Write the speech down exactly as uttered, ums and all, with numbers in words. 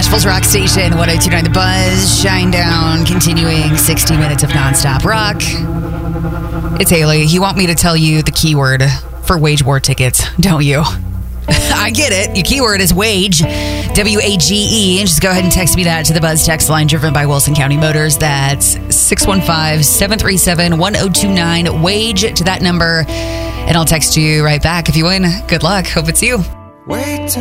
Nashville's rock station, one oh two point nine The Buzz, Shine Down, continuing sixty minutes of nonstop rock. It's Haley. You want me to tell you the keyword for Wage War tickets, don't you? I get it. Your keyword is wage, W A G E. And just go ahead and text me that to the Buzz text line driven by Wilson County Motors. That's six one five, seven three seven, one oh two nine. Wage to that number. And I'll text you right back if you win. Good luck. Hope it's you. Wait.